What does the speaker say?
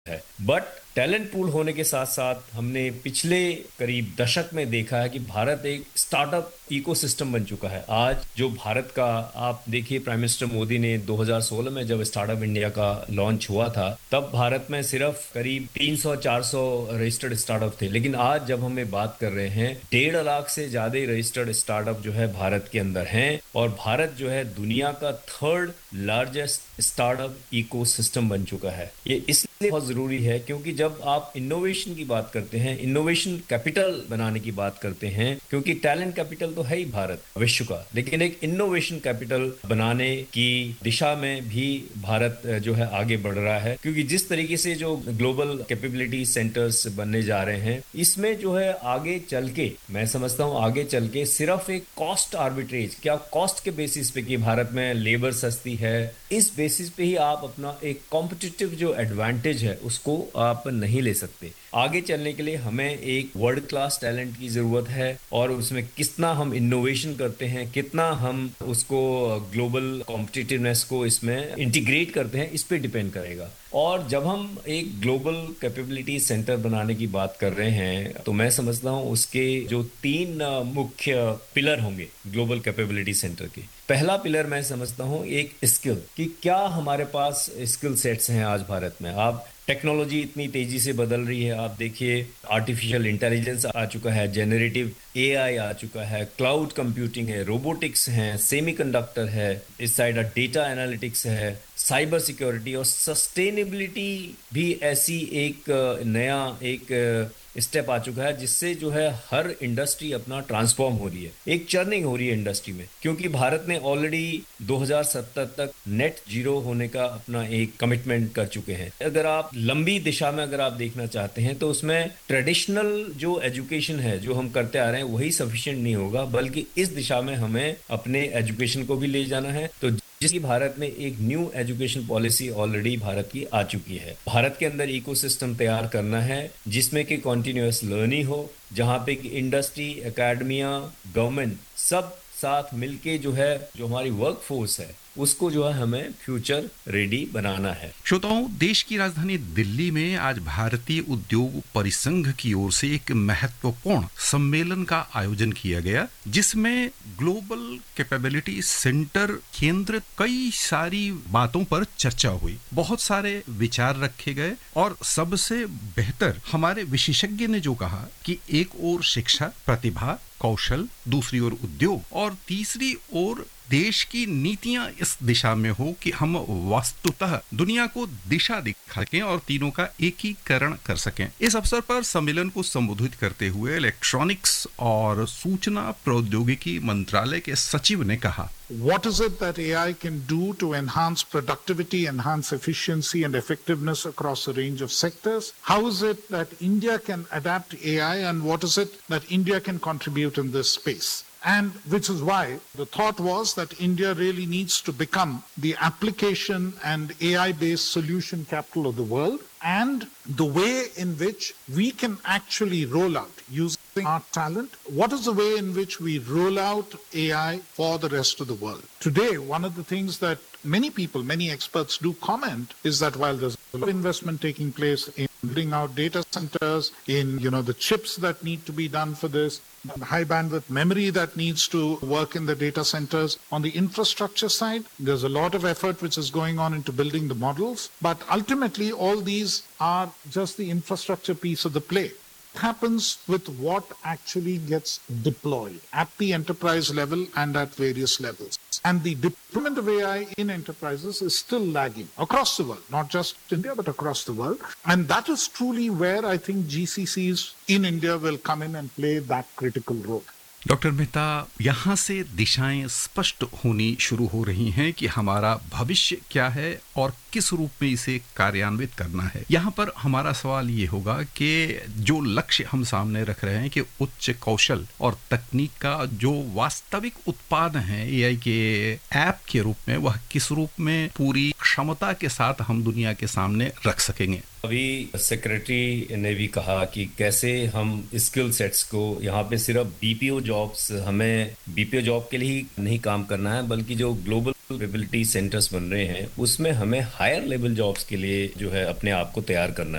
है। But talent pool होने के साथ साथ हमने पिछले करीब दशक में देखा है कि भारत एक स्टार्टअप इकोसिस्टम बन चुका है। आज जो भारत का, आप देखिए प्राइम मिनिस्टर मोदी ने 2016 में जब स्टार्टअप इंडिया का लॉन्च हुआ था, तब भारत में सिर्फ करीब 300-400 रजिस्टर्ड स्टार्टअप थे। लेकिन आज जब हम बात कर रहे हैं, 1.5 लाख से ज्यादा रजिस्टर्ड स्टार्टअप जो है भारत के अंदर हैं, और भारत जो है दुनिया का 3rd लार्जेस्ट स्टार्टअप इकोसिस्टम बन चुका है। ये इसलिए बहुत जरूरी है क्योंकि जब आप इनोवेशन की बात करते हैं, इनोवेशन कैपिटल बनाने की बात करते हैं, क्योंकि टैलेंट कैपिटल तो है ही भारत विश्व का, लेकिन एक इनोवेशन कैपिटल बनाने की दिशा में भी भारत जो है आगे बढ़ रहा है। क्योंकि जिस तरीके से जो ग्लोबल कैपेबिलिटी सेंटर्स बनने जा रहे हैं, इसमें जो है आगे चल के, मैं समझता हूं आगे चल के सिर्फ एक कॉस्ट आर्बिट्रेज, क्या कॉस्ट के बेसिस पे कि भारत में लेबर सस्ती है, इस बेसिस पे ही आप अपना एक कॉम्पिटिटिव जो एडवांटेज है उसको आप नहीं ले सकते। आगे चलने के लिए हमें एक वर्ल्ड क्लास टैलेंट की जरूरत है, और उसमें कितना हम इनोवेशन करते हैं, कितना हम उसको ग्लोबल कॉम्पिटिटिवनेस को इसमें इंटीग्रेट करते हैं, इस पे डिपेंड करेगा। और जब हम एक ग्लोबल कैपेबिलिटी सेंटर बनाने की बात कर रहे हैं, तो मैं समझता हूं उसके जो 3 मुख्य पिलर होंगे ग्लोबल कैपेबिलिटी सेंटर के। पहला पिलर मैं समझता हूं एक स्किल, कि क्या हमारे पास स्किल सेट्स हैं आज भारत में। आप टेक्नोलॉजी इतनी तेजी से बदल रही है, आप देखिए आर्टिफिशियल इंटेलिजेंस आ चुका है, जेनरेटिव एआई आ चुका है, क्लाउड कंप्यूटिंग है, रोबोटिक्स है, सेमीकंडक्टर है, इस साइड डेटा एनालिटिक्स है, साइबर सिक्योरिटी और सस्टेनेबिलिटी भी ऐसी एक नया एक स्टेप आ चुका है, जिससे जो है हर इंडस्ट्री अपना ट्रांसफॉर्म हो रही है, एक चर्निंग हो रही है इंडस्ट्री में। क्योंकि भारत ने ऑलरेडी 2070 तक नेट जीरो होने का अपना एक कमिटमेंट कर चुके हैं। अगर आप लंबी दिशा में अगर आप देखना चाहते हैं, तो उसमें ट्रेडिशनल जो एजुकेशन है जो हम करते आ रहे हैं वही सफिशिएंट नहीं होगा, बल्कि इस दिशा में हमें अपने एजुकेशन को भी ले जाना है। तो जिसकी भारत में एक new education policy already Bharat की आ चुकी है। भारत के अंदर इकोसिस्टम तैयार करना है जिसमें कि कॉन्टिन्यूअस लर्निंग हो, जहां पे कि इंडस्ट्री, एकेडमिया, गवर्नमेंट सब साथ मिलके जो है, जो हमारी वर्क फोर्स है उसको जो है हमें फ्यूचर रेडी बनाना है। श्रोताओं, देश की राजधानी दिल्ली में आज भारतीय उद्योग परिसंघ की ओर से एक महत्वपूर्ण सम्मेलन का आयोजन किया गया, जिसमें ग्लोबल कैपेबिलिटी सेंटर केंद्रित कई सारी बातों पर चर्चा हुई, बहुत सारे विचार रखे गए, और सबसे बेहतर हमारे विशेषज्ञ ने जो कहा कि एक ओर शिक्षा, प्रतिभा, कौशल, दूसरी ओर उद्योग, और तीसरी ओर देश की नीतियां इस दिशा में हो कि हम वास्तुतः दुनिया को दिशा दिखा सकें और तीनों का एकीकरण कर सकें। इस अवसर पर सम्मेलन को संबोधित करते हुए इलेक्ट्रॉनिक्स और सूचना प्रौद्योगिकी मंत्रालय के सचिव ने कहा, What is it that AI can do to enhance productivity, enhance efficiency and effectiveness across a range of sectors? How is it that India can adapt AI, and what is it that India can contribute in this space? And which is why the thought was that India really needs to become the application and AI-based solution capital of the world, and the way in which we can actually roll out using our talent. What is the way in which we roll out AI for the rest of the world? Today, one of the things that many people, many experts do comment is that while there's a lot of investment taking place in building out data centers, in the chips that need to be done for this, the high bandwidth memory that needs to work in the data centers, on the infrastructure side, there's a lot of effort which is going on into building the models. But ultimately, all these are just the infrastructure piece of the play. Happens with what actually gets deployed at the enterprise level and at various levels. And the deployment of AI in enterprises is still lagging across the world, not just India, but across the world. And that is truly where I think GCCs in India will come in and play that critical role. Doctor Mehta, यहाँ से दिशाएं स्पष्ट होनी शुरू हो रही हैं कि हमारा भविष्य क्या है और किस रूप में इसे कार्यान्वित करना है। यहाँ पर हमारा सवाल ये होगा कि जो लक्ष्य हम सामने रख रहे हैं कि उच्च कौशल और तकनीक का जो वास्तविक उत्पाद है एआई के ऐप के रूप में, वह किस रूप में पूरी क्षमता के साथ हम दुनिया के सामने रख सकेंगे। अभी सेक्रेटरी ने भी कहा कि कैसे हम स्किल सेट्स को, यहाँ पे सिर्फ बीपीओ जॉब्स, हमें बीपीओ जॉब के लिए ही नहीं काम करना है, बल्कि जो ग्लोबल कैपेबिलिटी सेंटर्स बन रहे हैं उसमें हमें हायर लेवल जॉब्स के लिए जो है अपने आप को तैयार करना है।